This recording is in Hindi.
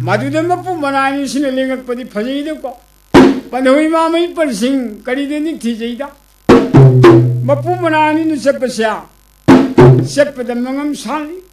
मधुदा मपु मनानी सिन लेंगकपदि फजैदको पनहोई मामई परसिंग करिदेनि थिजैदा मपु मनानी नु चप्पस्या चप्पदा मंगम साली